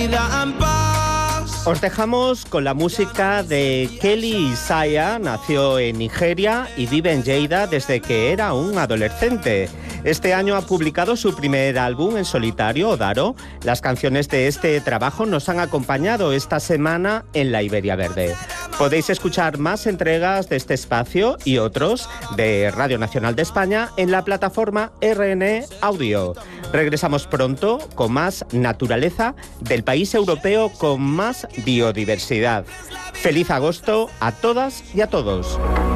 Os dejamos con la música de Kelly Isaiah. Nació en Nigeria y vive en Lleida desde que era un adolescente. Este año ha publicado su primer álbum en solitario, Odaro. Las canciones de este trabajo nos han acompañado esta semana en la Iberia Verde. Podéis escuchar más entregas de este espacio y otros de Radio Nacional de España en la plataforma RN Audio. Regresamos pronto con más naturaleza del país europeo con más biodiversidad. Feliz agosto a todas y a todos.